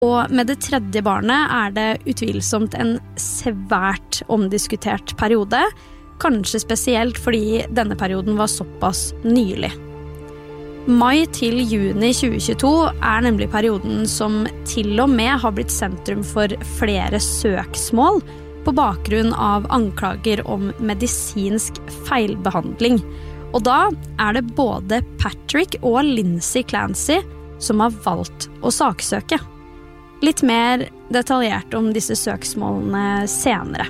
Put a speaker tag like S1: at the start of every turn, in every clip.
S1: Og med det tredje barnet det utvilsomt en svært omdiskutert periode, kanskje spesielt fordi denne perioden var såpass nylig. Mai til juni 2022 nemlig perioden som til og med har blitt sentrum for flere søksmål på bakgrunn av anklager om medisinsk feilbehandling. Og da det både Patrick og Lindsay Clancy som har valgt å saksøke. Litt mer detaljert om disse søksmålene senere.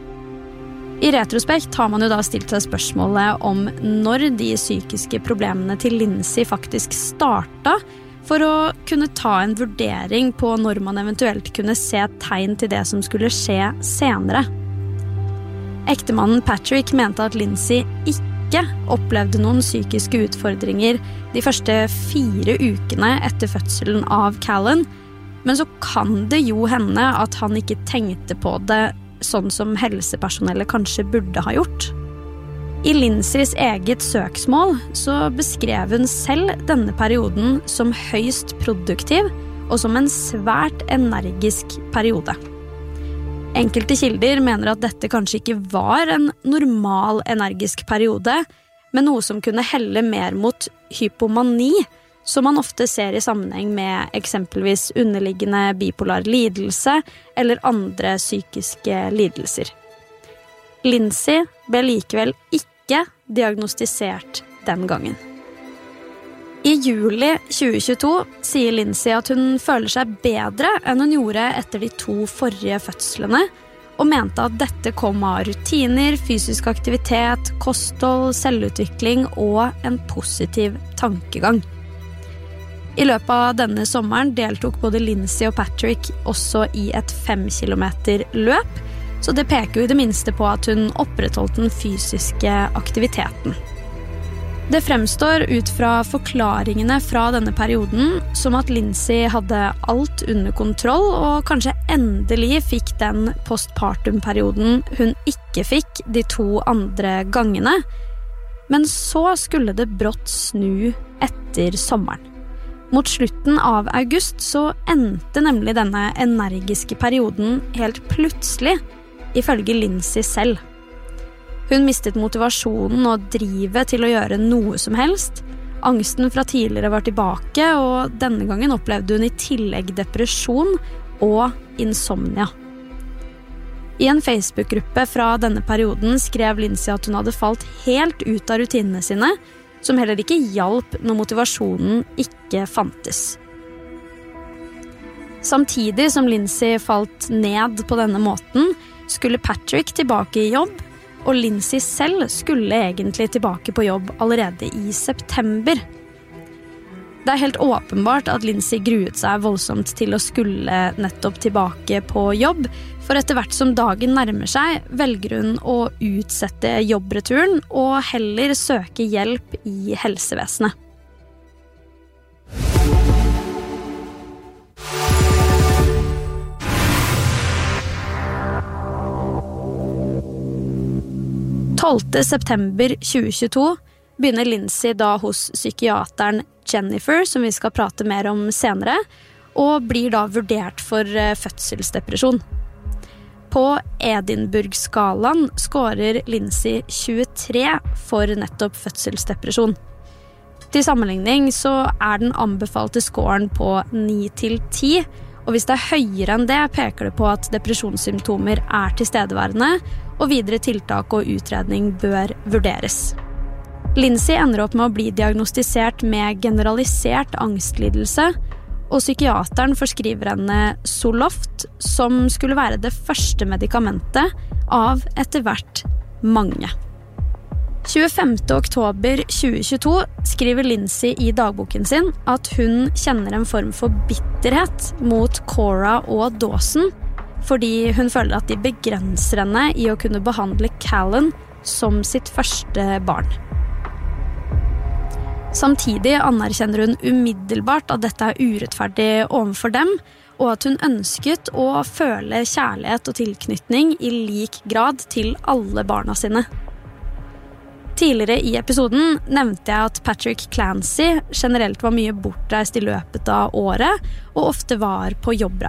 S1: I retrospekt har man jo da stilt seg spørsmålet om når de psykiske problemene til Lindsay faktisk startet, for å kunne ta en vurdering på når man eventuelt kunne se tegn til det som skulle skje senere. Ektemannen Patrick mente at Lindsay ikke opplevde noen psykiske utfordringer de første 4 ukene etter fødselen av Callan, men så kan det jo hende at han ikke tenkte på det sånn som helsepersonellet kanskje burde ha gjort. I Lindsays eget søksmål så beskrev hun selv denne perioden som høyst produktiv og som en svært energisk periode. Enkelte kilder mener at dette kanskje ikke var en normal energisk periode, men noe som kunne helle mer mot hypomani, som man ofte ser i sammenheng med eksempelvis underliggende bipolar lidelse eller andre psykiske lidelser. Lindsay ble likevel ikke diagnostisert den gangen. I juli 2022 sier Lindsay at hun føler seg bedre enn hun gjorde etter de 2 forrige fødslene, og mente at dette kom av rutiner, fysisk aktivitet, kosthold, selvutvikling og en positiv tankegang. I løpet av denne sommeren deltok både Lindsay og Patrick også i et 5 kilometer løp, så det peker jo i det minste på at hun opprettholdt den fysiske aktiviteten. Det fremstår ut fra forklaringene fra denne perioden som at Lindsay hadde alt under kontroll og kanskje endelig fikk den postpartum-perioden hun ikke fikk de 2 andre gangene, men så skulle det brått snu etter sommeren. Mot slutten av august så endte nemlig denne energiske perioden helt plutselig, ifølge Lindsay selv. Hun mistet motivasjonen og drivet til å gjøre noe som helst. Angsten fra tidligere var tilbake, og denne gangen opplevde hun i tillegg depresjon og insomnia. I en Facebook-gruppe fra denne perioden skrev Lindsay at hun hadde falt helt ut av rutinene sine, som heller ikke hjalp når motivasjonen ikke fantes. Samtidig som Lindsay falt ned på denne måten, skulle Patrick tilbake i jobb, og Lindsay selv skulle egentlig tilbake på jobb allerede i september. Det helt åpenbart at Lindsay gruet seg voldsomt til å skulle nettopp tilbake på jobb, for etter hvert som dagen nærmer seg, velger hun å utsette jobbreturen og heller søke hjelp i helsevesenet. September 2022 begynner Lindsay da hos psykiateren Jennifer, som vi skal prate mer om senere, og blir da vurdert for fødselsdepresjon. På Edinburgh-skalaen skårer Lindsay 23 for nettopp fødselsdepresjon. Til sammenligning så den anbefalte scoren på 9-10, og hvis det høyere enn det, peker det på at depresjonssymptomer tilstedeværende, og videre tiltak og utredning bør vurderes. Lindsay ender opp med å bli diagnostisert med generalisert angstlidelse, og psykiateren forskriver henne Zoloft, som skulle være det første medikamentet av etter hvert mange. 25. oktober 2022 skriver Lindsay i dagboken sin at hun kjenner en form for bitterhet mot Cora og Dawson, fordi hun føler at de begrenser henne i å kunne behandle Callan som sitt første barn. Samtidig anerkjenner hun umiddelbart at dette urettferdig overfor dem, og at hun ønsket å føle kjærlighet og tilknytning i lik grad til alle barna sine. Tidligere i episoden nevnte jeg at Patrick Clancy generelt var mye bortreist i løpet av året, og ofte var på jobbreise.